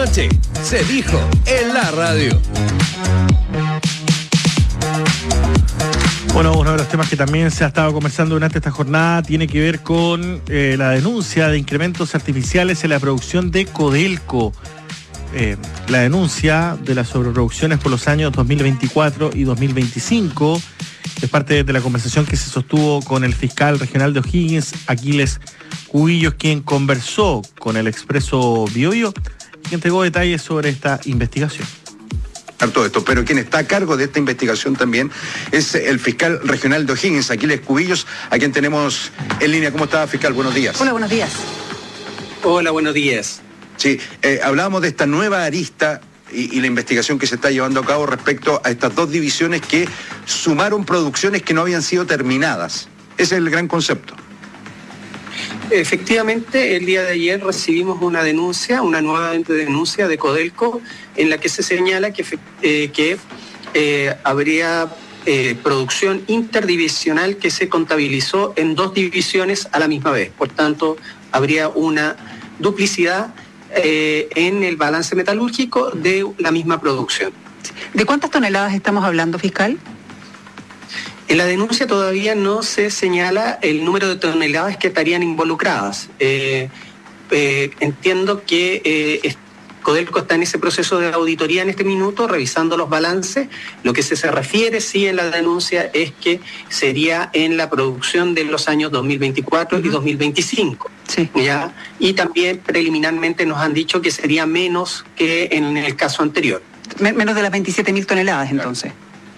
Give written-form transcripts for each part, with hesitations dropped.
Noche se dijo en la radio. Bueno, uno de los temas que también se ha estado conversando durante esta jornada tiene que ver con la denuncia de incrementos artificiales en la producción de Codelco. La denuncia de las sobreproducciones por los años 2024 y 2025 es parte de la conversación que se sostuvo con el fiscal regional de O'Higgins, Aquiles Cubillos, quien conversó con el Expreso Biobío y entregó detalles sobre esta investigación. Todo esto, pero quien está a cargo de esta investigación también es el fiscal regional de O'Higgins, Aquiles Cubillos, a quien tenemos en línea. ¿Cómo está, fiscal? Buenos días. Hola, buenos días. Hola, buenos días. Sí, hablábamos de esta nueva arista y la investigación que se está llevando a cabo respecto a estas dos divisiones que sumaron producciones que no habían sido terminadas. Ese es el gran concepto. Efectivamente, el día de ayer recibimos una denuncia, una nueva denuncia de Codelco, en la que se señala que habría producción interdivisional que se contabilizó en dos divisiones a la misma vez. Por tanto, habría una duplicidad en el balance metalúrgico de la misma producción. ¿De cuántas toneladas estamos hablando, fiscal? En la denuncia todavía no se señala el número de toneladas que estarían involucradas. Entiendo que Codelco está en ese proceso de auditoría en este minuto, revisando los balances. Lo que se refiere, sí, en la denuncia es que sería en la producción de los años 2024 y 2025. Sí. ¿Ya? Y también preliminarmente nos han dicho que sería menos que en el caso anterior. Menos de las 27.000 toneladas, entonces.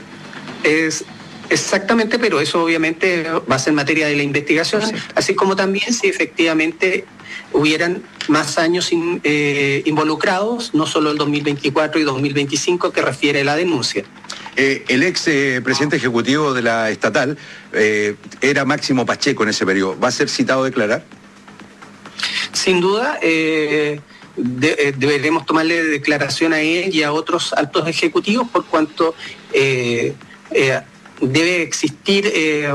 Exactamente, pero eso obviamente va a ser materia de la investigación, sí. Así como también si efectivamente hubieran más años involucrados, no solo el 2024 y 2025 que refiere la denuncia. El ex presidente ejecutivo de la estatal era Máximo Pacheco en ese periodo. ¿Va a ser citado a declarar? Sin duda, deberemos tomarle declaración a él y a otros altos ejecutivos por cuanto debe existir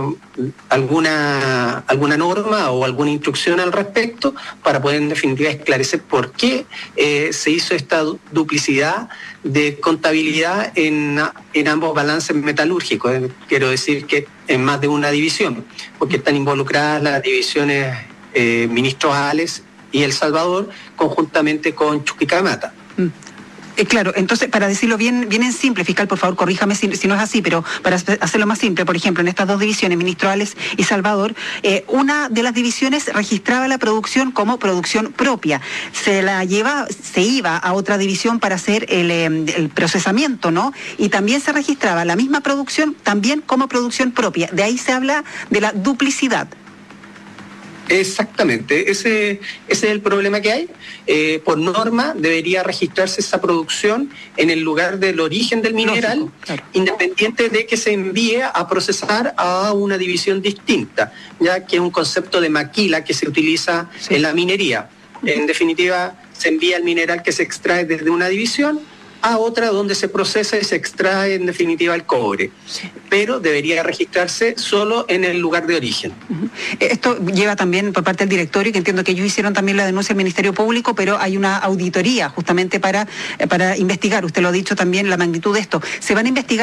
alguna norma o alguna instrucción al respecto para poder en definitiva esclarecer por qué se hizo esta duplicidad de contabilidad en ambos balances metalúrgicos. Quiero decir que en más de una división, porque están involucradas las divisiones Ministros Ales y El Salvador conjuntamente con Chuquicamata. Claro, entonces, para decirlo bien en simple, fiscal, por favor, corríjame si no es así, pero para hacerlo más simple, por ejemplo, en estas dos divisiones, Ministro Ales y Salvador, una de las divisiones registraba la producción como producción propia. Se iba a otra división para hacer el procesamiento, ¿no? Y también se registraba la misma producción también como producción propia. De ahí se habla de la duplicidad. Exactamente, ese es el problema que hay. Por norma debería registrarse esa producción en el lugar del origen del mineral. Lógico, claro. Independiente de que se envíe a procesar a una división distinta, ya que es un concepto de maquila que se utiliza en la minería. En definitiva, se envía el mineral que se extrae desde una división a otra donde se procesa y se extrae en definitiva el cobre, pero debería registrarse solo en el lugar de origen. Esto lleva también por parte del directorio, que entiendo que ellos hicieron también la denuncia al Ministerio Público, pero hay una auditoría justamente para investigar, usted lo ha dicho también, la magnitud de esto. Se van a investigar